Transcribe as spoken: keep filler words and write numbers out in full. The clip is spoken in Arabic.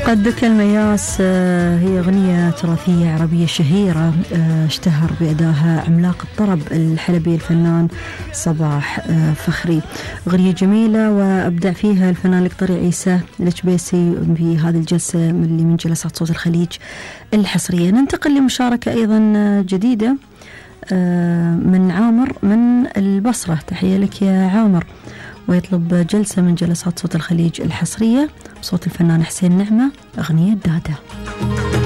قدك المياس هي أغنية تراثية عربية شهيرة اشتهر بأداها عملاق الطرب الحلبي الفنان صباح فخري. أغنية جميلة وأبدع فيها الفنان القطري عيسى الجبيسي في هذه الجلسة اللي من جلسات صوت الخليج الحصرية. ننتقل لمشاركة أيضا جديدة من عامر من البصرة. تحية لك يا عامر. ويطلب جلسة من جلسات صوت الخليج الحصرية بصوت الفنان حسين نعمة أغنية دادا.